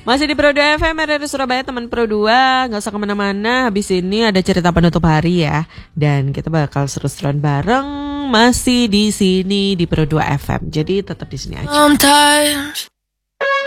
Masih di Pro 2 FM, RRI Surabaya, teman Pro 2. Gak usah kemana-mana, habis ini ada cerita penutup hari ya. Dan kita bakal seru-seruan bareng masih di sini di Pro 2 FM. Jadi tetap di sini aja.